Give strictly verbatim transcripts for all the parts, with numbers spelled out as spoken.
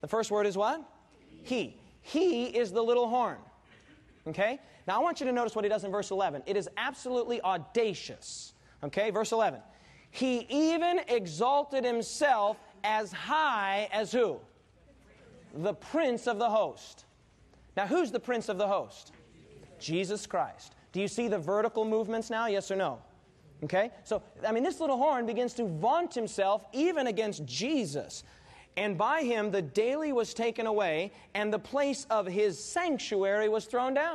The first word is what? He. He is the little horn. Okay? Now I want you to notice what he does in verse eleven. It is absolutely audacious. Okay? Verse eleven. He even exalted himself as high as who? The prince of the host. Now who's the prince of the host? Jesus Christ. Do you see the vertical movements now? Yes or no? Okay? So, I mean, this little horn begins to vaunt himself even against Jesus. And by him the daily was taken away, and the place of his sanctuary was thrown down.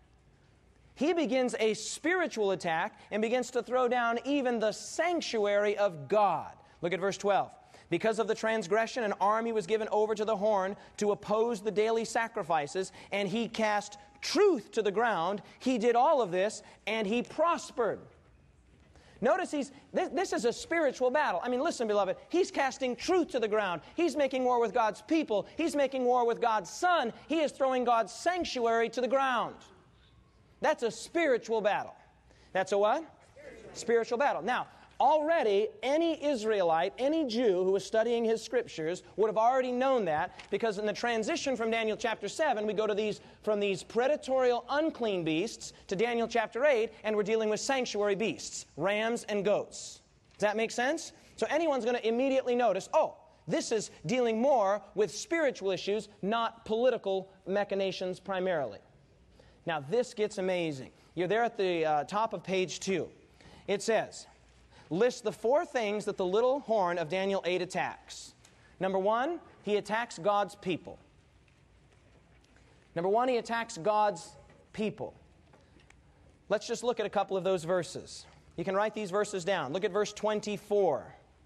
He begins a spiritual attack and begins to throw down even the sanctuary of God. Look at verse twelve. Because of the transgression, an army was given over to the horn to oppose the daily sacrifices, and he cast truth to the ground. He did all of this, and he prospered. Notice he's, this, this is a spiritual battle. I mean, listen, beloved, he's casting truth to the ground. He's making war with God's people. He's making war with God's Son. He is throwing God's sanctuary to the ground. That's a spiritual battle. That's a what? Spiritual, spiritual battle. Now, already, any Israelite, any Jew who was studying his scriptures would have already known that, because in the transition from Daniel chapter seven, we go to these, from these predatorial unclean beasts to Daniel chapter eight, and we're dealing with sanctuary beasts, rams and goats. Does that make sense? So anyone's going to immediately notice, oh, this is dealing more with spiritual issues, not political machinations primarily. Now, this gets amazing. You're there at the uh, top of page two. It says, list the four things that the little horn of Daniel eight attacks. Number one, he attacks God's people. Number one, he attacks God's people. Let's just look at a couple of those verses. You can write these verses down. Look at verse twenty-four.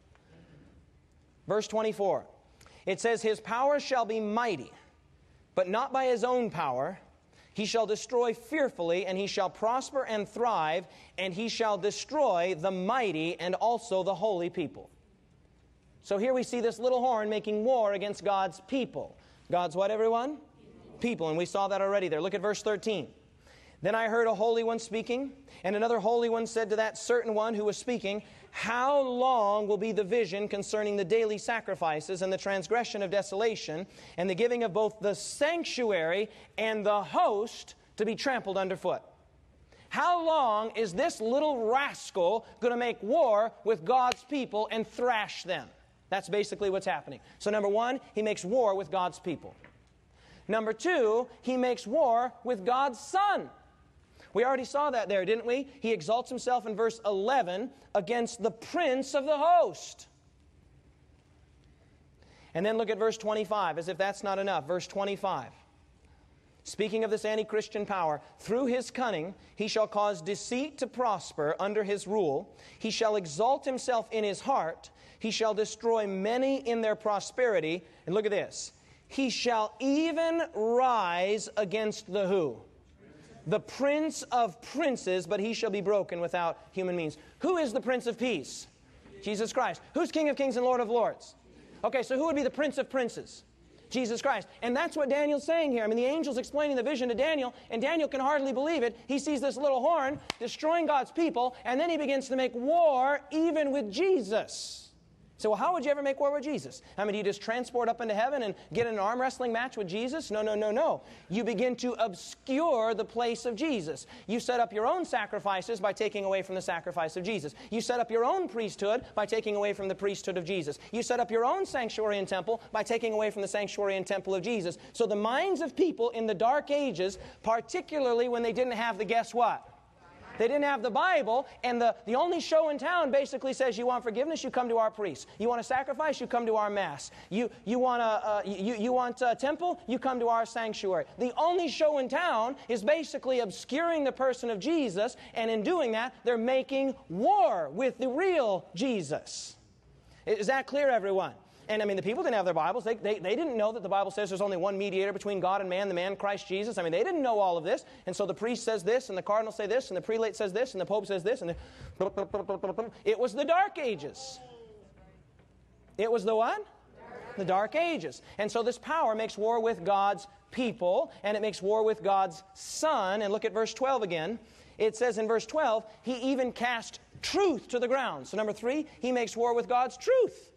Verse twenty-four. It says, his power shall be mighty, but not by his own power. He shall destroy fearfully, and he shall prosper and thrive, and he shall destroy the mighty and also the holy people. So here we see this little horn making war against God's people. God's what, everyone? People. People, and we saw that already there. Look at verse thirteen. Then I heard a holy one speaking, and another holy one said to that certain one who was speaking, how long will be the vision concerning the daily sacrifices and the transgression of desolation and the giving of both the sanctuary and the host to be trampled underfoot? How long is this little rascal going to make war with God's people and thrash them? That's basically what's happening. So number one, he makes war with God's people. Number two, he makes war with God's Son. We already saw that there, didn't we? He exalts himself in verse eleven against the prince of the host. And then look at verse twenty-five, as if that's not enough. Verse twenty-five. Speaking of this anti-Christian power, through his cunning he shall cause deceit to prosper under his rule. He shall exalt himself in his heart. He shall destroy many in their prosperity. And look at this. He shall even rise against the who? The Prince of Princes, but he shall be broken without human means. Who is the Prince of Peace? Jesus Christ. Who's King of Kings and Lord of Lords? Okay, so who would be the Prince of Princes? Jesus Christ. And that's what Daniel's saying here. I mean, the angel's explaining the vision to Daniel, and Daniel can hardly believe it. He sees this little horn destroying God's people, and then he begins to make war even with Jesus. So, well, how would you ever make war with Jesus? I mean, do you just transport up into heaven and get in an arm wrestling match with Jesus? No, no, no, no. You begin to obscure the place of Jesus. You set up your own sacrifices by taking away from the sacrifice of Jesus. You set up your own priesthood by taking away from the priesthood of Jesus. You set up your own sanctuary and temple by taking away from the sanctuary and temple of Jesus. So the minds of people in the dark ages, particularly when they didn't have the guess what? They didn't have the Bible, and the, the only show in town basically says, you want forgiveness, you come to our priest. You want a sacrifice, you come to our mass. You, you want a, uh, you, you want a temple, you come to our sanctuary. The only show in town is basically obscuring the person of Jesus, and in doing that, they're making war with the real Jesus. Is that clear, everyone? And I mean, the people didn't have their Bibles. They, they, they didn't know that the Bible says there's only one mediator between God and man, the man Christ Jesus. I mean, they didn't know all of this. And so the priest says this, and the cardinal say this, and the prelate says this, and the pope says this. And the... It was the Dark Ages. It was the what? The Dark Ages. And so this power makes war with God's people, and it makes war with God's Son. And look at verse twelve again. It says in verse twelve, he even cast truth to the ground. So number three, he makes war with God's truth.